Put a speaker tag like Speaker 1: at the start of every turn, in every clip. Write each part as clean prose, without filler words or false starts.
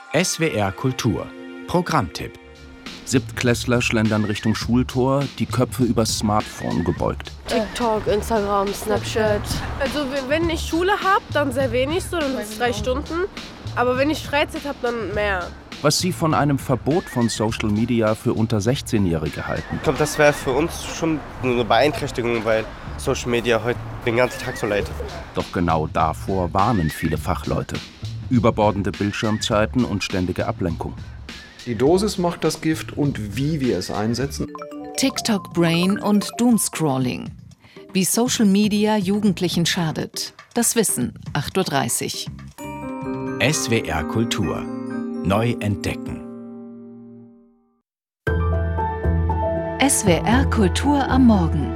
Speaker 1: SWR Kultur Programmtipp.
Speaker 2: Siebtklässler schlendern Richtung Schultor, die Köpfe übers Smartphone gebeugt.
Speaker 3: TikTok, Instagram, Snapchat.
Speaker 4: Also wenn ich Schule habe, dann sehr wenig, so dann ist es 3 Stunden. Aber wenn ich Freizeit habe, dann mehr.
Speaker 2: Was sie von einem Verbot von Social Media für unter 16-Jährige halten.
Speaker 5: Ich glaube, das wäre für uns schon eine Beeinträchtigung, weil Social Media heute den ganzen Tag so leidet.
Speaker 2: Doch genau davor warnen viele Fachleute. Überbordende Bildschirmzeiten und ständige Ablenkung.
Speaker 6: Die Dosis macht das Gift und wie wir es einsetzen.
Speaker 7: TikTok-Brain und Doomscrolling. Wie Social Media Jugendlichen schadet. Das Wissen, 8.30 Uhr.
Speaker 1: SWR Kultur. Neu entdecken.
Speaker 7: SWR Kultur am Morgen.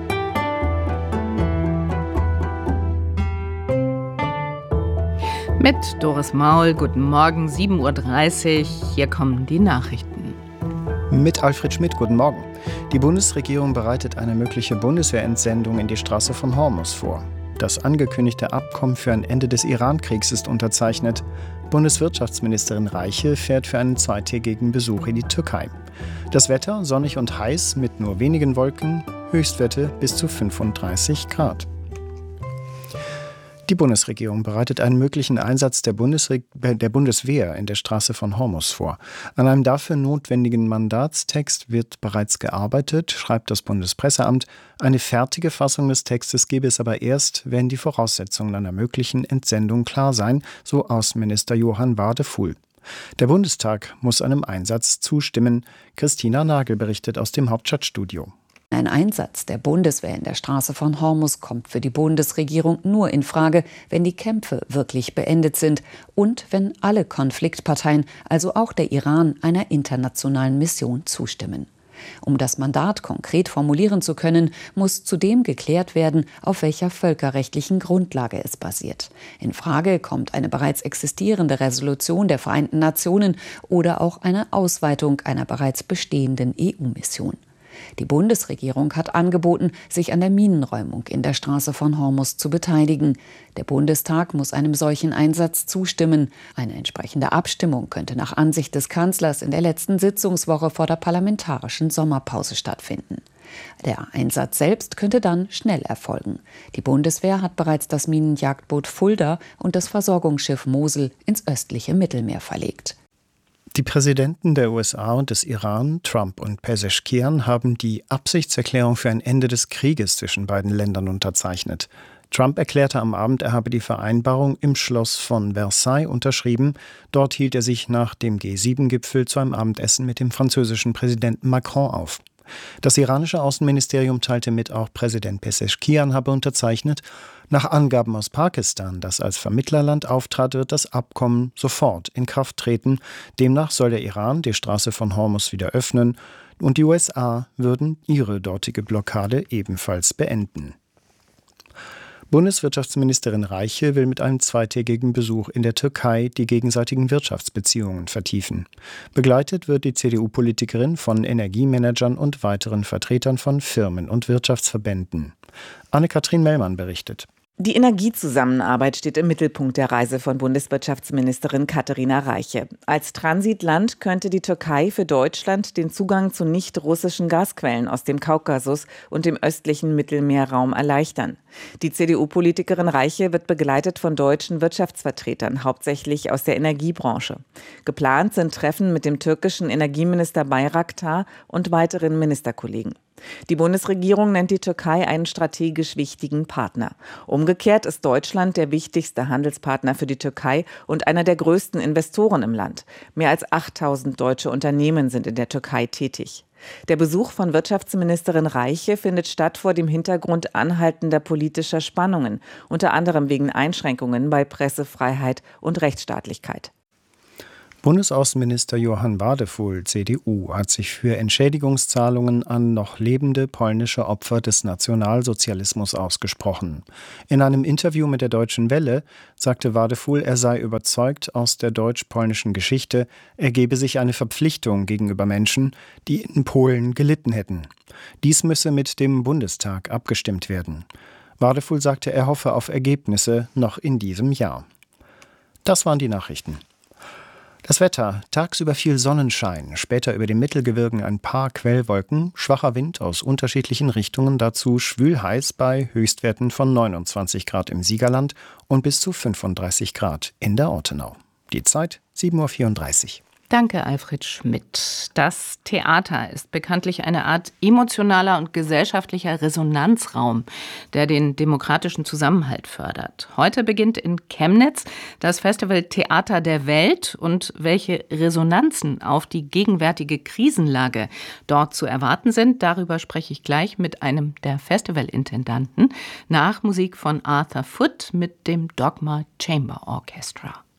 Speaker 8: Mit Doris Maul, guten Morgen, 7.30 Uhr. Hier kommen die Nachrichten.
Speaker 9: Mit Alfred Schmidt, guten Morgen. Die Bundesregierung bereitet eine mögliche Bundeswehrentsendung in die Straße von Hormuz vor. Das angekündigte Abkommen für ein Ende des Iran-Kriegs ist unterzeichnet. Bundeswirtschaftsministerin Reiche fährt für einen 2-tägigen Besuch in die Türkei. Das Wetter sonnig und heiß mit nur wenigen Wolken, Höchstwerte bis zu 35 Grad. Die Bundesregierung bereitet einen möglichen Einsatz der Bundeswehr in der Straße von Hormuz vor. An einem dafür notwendigen Mandatstext wird bereits gearbeitet, schreibt das Bundespresseamt. Eine fertige Fassung des Textes gebe es aber erst, wenn die Voraussetzungen einer möglichen Entsendung klar seien, so Außenminister Johann Wadefuhl. Der Bundestag muss einem Einsatz zustimmen. Christina Nagel berichtet aus dem Hauptstadtstudio.
Speaker 10: Ein Einsatz der Bundeswehr in der Straße von Hormuz kommt für die Bundesregierung nur in Frage, wenn die Kämpfe wirklich beendet sind und wenn alle Konfliktparteien, also auch der Iran, einer internationalen Mission zustimmen. Um das Mandat konkret formulieren zu können, muss zudem geklärt werden, auf welcher völkerrechtlichen Grundlage es basiert. In Frage kommt eine bereits existierende Resolution der Vereinten Nationen oder auch eine Ausweitung einer bereits bestehenden EU-Mission. Die Bundesregierung hat angeboten, sich an der Minenräumung in der Straße von Hormuz zu beteiligen. Der Bundestag muss einem solchen Einsatz zustimmen. Eine entsprechende Abstimmung könnte nach Ansicht des Kanzlers in der letzten Sitzungswoche vor der parlamentarischen Sommerpause stattfinden. Der Einsatz selbst könnte dann schnell erfolgen. Die Bundeswehr hat bereits das Minenjagdboot Fulda und das Versorgungsschiff Mosel ins östliche Mittelmeer verlegt.
Speaker 9: Die Präsidenten der USA und des Iran, Trump und Pezeshkian, haben die Absichtserklärung für ein Ende des Krieges zwischen beiden Ländern unterzeichnet. Trump erklärte am Abend, er habe die Vereinbarung im Schloss von Versailles unterschrieben. Dort hielt er sich nach dem G7-Gipfel zu einem Abendessen mit dem französischen Präsidenten Macron auf. Das iranische Außenministerium teilte mit, auch Präsident Pezeshkian habe unterzeichnet. Nach Angaben aus Pakistan, das als Vermittlerland auftrat, wird das Abkommen sofort in Kraft treten. Demnach soll der Iran die Straße von Hormuz wieder öffnen und die USA würden ihre dortige Blockade ebenfalls beenden. Bundeswirtschaftsministerin Reiche will mit einem 2-tägigen Besuch in der Türkei die gegenseitigen Wirtschaftsbeziehungen vertiefen. Begleitet wird die CDU-Politikerin von Energiemanagern und weiteren Vertretern von Firmen und Wirtschaftsverbänden. Anne-Kathrin Mellmann berichtet.
Speaker 11: Die Energiezusammenarbeit steht im Mittelpunkt der Reise von Bundeswirtschaftsministerin Katharina Reiche. Als Transitland könnte die Türkei für Deutschland den Zugang zu nicht-russischen Gasquellen aus dem Kaukasus und dem östlichen Mittelmeerraum erleichtern. Die CDU-Politikerin Reiche wird begleitet von deutschen Wirtschaftsvertretern, hauptsächlich aus der Energiebranche. Geplant sind Treffen mit dem türkischen Energieminister Bayraktar und weiteren Ministerkollegen. Die Bundesregierung nennt die Türkei einen strategisch wichtigen Partner. Umgekehrt ist Deutschland der wichtigste Handelspartner für die Türkei und einer der größten Investoren im Land. Mehr als 8.000 deutsche Unternehmen sind in der Türkei tätig. Der Besuch von Wirtschaftsministerin Reiche findet statt vor dem Hintergrund anhaltender politischer Spannungen, unter anderem wegen Einschränkungen bei Pressefreiheit und Rechtsstaatlichkeit.
Speaker 9: Bundesaußenminister Johann Wadefuhl, CDU, hat sich für Entschädigungszahlungen an noch lebende polnische Opfer des Nationalsozialismus ausgesprochen. In einem Interview mit der Deutschen Welle sagte Wadefuhl, er sei überzeugt, aus der deutsch-polnischen Geschichte ergebe sich eine Verpflichtung gegenüber Menschen, die in Polen gelitten hätten. Dies müsse mit dem Bundestag abgestimmt werden. Wadefuhl sagte, er hoffe auf Ergebnisse noch in diesem Jahr. Das waren die Nachrichten. Das Wetter: tagsüber viel Sonnenschein, später über den Mittelgebirgen ein paar Quellwolken, schwacher Wind aus unterschiedlichen Richtungen, dazu schwül-heiß bei Höchstwerten von 29 Grad im Siegerland und bis zu 35 Grad in der Ortenau. Die Zeit 7.34 Uhr.
Speaker 8: Danke, Alfred Schmidt. Das Theater ist bekanntlich eine Art emotionaler und gesellschaftlicher Resonanzraum, der den demokratischen Zusammenhalt fördert. Heute beginnt in Chemnitz das Festival Theater der Welt, und welche Resonanzen auf die gegenwärtige Krisenlage dort zu erwarten sind, darüber spreche ich gleich mit einem der Festivalintendanten nach Musik von Arthur Foote mit dem Dogma Chamber Orchestra.